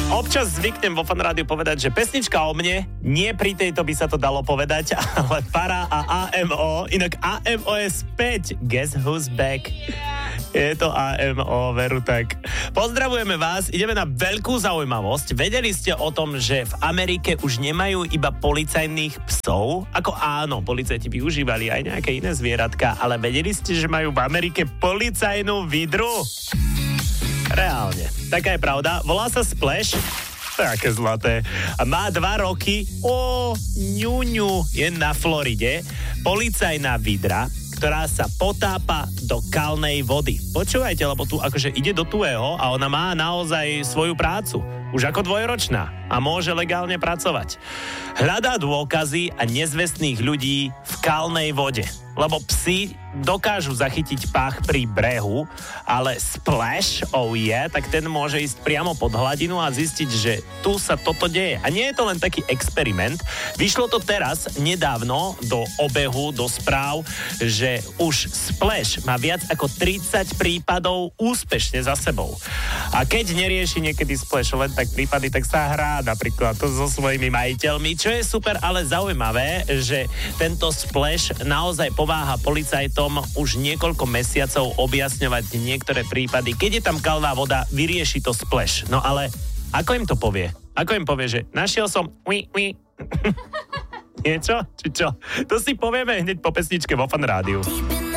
Občas zvyknem vo Fan Rádiu povedať, že pesnička o mne, nie pri tejto by sa to dalo povedať, ale Para a AMO, inak AMO je späť. Guess who's back? Je to AMO, veru tak. Pozdravujeme vás, ideme na veľkú zaujímavosť. Vedeli ste o tom, že v Amerike už nemajú iba policajných psov? Ako áno, policajti využívali aj nejaké iné zvieratka, ale vedeli ste, že majú v Amerike policajnú vidru? Reálne. Taká je pravda. Volá sa Splash. Také zlaté. A má 2 roky. Ňuňu. Je na Floride. Policajná vidra, ktorá sa potápa do kalnej vody. Počúvajte, lebo tu akože ide do tuého a ona má naozaj svoju prácu. Už ako 2-ročná a môže legálne pracovať. Hľadá dôkazy a nezvestných ľudí v kalnej vode. Lebo psi dokážu zachytiť pách pri brehu, ale Splash, tak ten môže ísť priamo pod hladinu a zistiť, že tu sa toto deje. A nie je to len taký experiment. Vyšlo to teraz, nedávno, do obehu, do správ, že už Splash má viac ako 30 prípadov úspešne za sebou. A keď nerieši niekedy Splash len tak prípady, tak sa hrá napríklad so svojimi majiteľmi, čo je super, ale zaujímavé, že tento Splash naozaj pomáha policajtom už niekoľko mesiacov objasňovať niektoré prípady. Keď je tam kalná voda, vyrieši to Splash. No ale ako im to povie? Ako im povie, že našiel som niečo? Či čo? To si povieme hneď po pesničke vo Fan Rádiu.